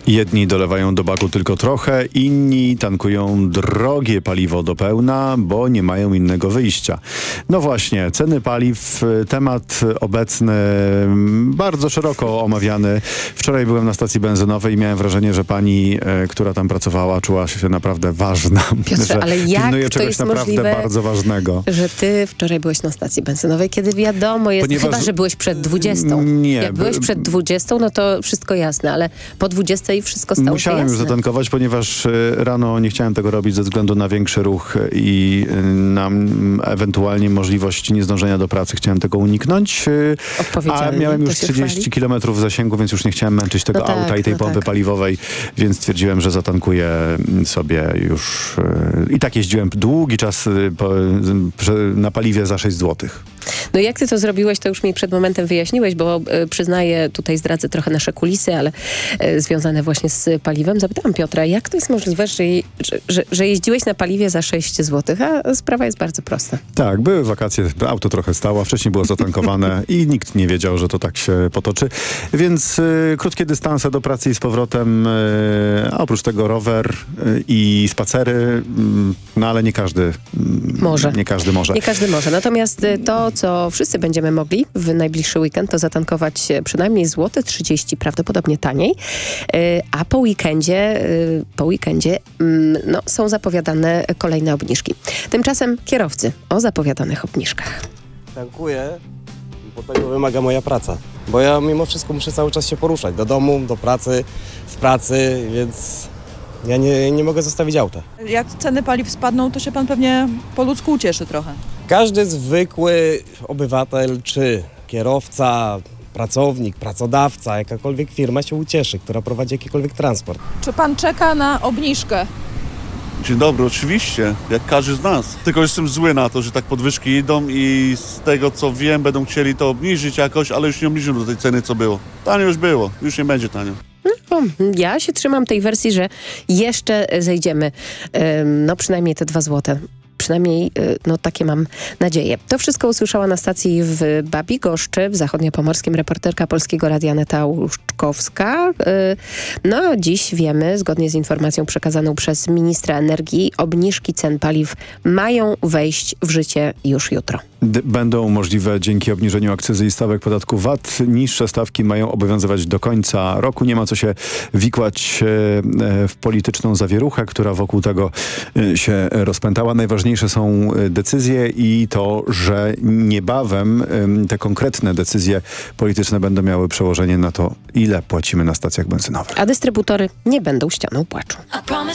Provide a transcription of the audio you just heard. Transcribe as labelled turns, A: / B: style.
A: Jedni dolewają do baku tylko trochę, inni tankują drogie paliwo do pełna, bo nie mają innego wyjścia. No właśnie, ceny paliw, temat obecny, bardzo szeroko omawiany. Wczoraj byłem na stacji benzynowej i miałem wrażenie, że pani, która tam pracowała, czuła się naprawdę ważna.
B: Piotrze,
A: że
B: ale jak
A: pilnuje
B: to
A: czegoś
B: jest
A: naprawdę
B: możliwe,
A: bardzo ważnego.
B: że ty wczoraj byłeś na stacji benzynowej, kiedy wiadomo jest, chyba że byłeś przed 20.
A: Nie.
B: Jak byłeś przed 20, no to wszystko jasne, ale po 20 wszystko stało się
A: Musiałem
B: jasne.
A: już zatankować, ponieważ rano nie chciałem tego robić ze względu na większy ruch i na ewentualnie możliwość niezdążenia do pracy. Chciałem tego uniknąć. A miałem już 30 km zasięgu, więc już nie chciałem męczyć tego auta i tej pompy paliwowej, więc stwierdziłem, że zatankuję sobie już. I tak jeździłem długi czas na paliwie za 6 zł.
B: No jak ty to zrobiłeś, to już mi przed momentem wyjaśniłeś, bo przyznaję, tutaj zdradzę trochę nasze kulisy, ale związane właśnie z paliwem. Zapytałam Piotra, jak to jest możliwe, że jeździłeś na paliwie za 6 zł, a sprawa jest bardzo prosta.
A: Tak, były wakacje, auto trochę stało, wcześniej było zatankowane i nikt nie wiedział, że to tak się potoczy. Więc krótkie dystanse do pracy i z powrotem, a oprócz tego rower i spacery, no ale nie każdy może. Nie każdy może.
B: Nie każdy może. Natomiast to, co wszyscy będziemy mogli w najbliższy weekend, to zatankować przynajmniej złote 30, prawdopodobnie taniej. A po weekendzie no, są zapowiadane kolejne obniżki. Tymczasem kierowcy o zapowiadanych obniżkach.
C: Tankuję, bo tego wymaga moja praca. Bo ja mimo wszystko muszę cały czas się poruszać. Do domu, do pracy, w pracy, więc ja nie mogę zostawić auta.
D: Jak ceny paliw spadną, to się pan pewnie po ludzku ucieszy trochę.
C: Każdy zwykły obywatel, czy kierowca, pracownik, pracodawca, jakakolwiek firma się ucieszy, która prowadzi jakikolwiek transport.
D: Czy pan czeka na obniżkę?
E: Dzień dobry, oczywiście, jak każdy z nas. Tylko jestem zły na to, że tak podwyżki idą i z tego co wiem, będą chcieli to obniżyć jakoś, ale już nie obniżą do tej ceny, co było. Tanio już było, już nie będzie tanio.
B: Ja się trzymam tej wersji, że jeszcze zejdziemy, no przynajmniej te 2 złote. Przynajmniej, no takie mam nadzieję. To wszystko usłyszała na stacji w Babigoszczy, w zachodniopomorskim, reporterka Polskiego Radia Aneta Łuczkowska. No a dziś wiemy, zgodnie z informacją przekazaną przez ministra energii, obniżki cen paliw mają wejść w życie już jutro.
A: Będą możliwe dzięki obniżeniu akcyzy i stawek podatku VAT. Niższe stawki mają obowiązywać do końca roku. Nie ma co się wikłać w polityczną zawieruchę, która wokół tego się rozpętała. Najważniejsze są decyzje i to, że niebawem te konkretne decyzje polityczne będą miały przełożenie na to, ile płacimy na stacjach benzynowych.
B: A dystrybutory nie będą ścianą płaczu.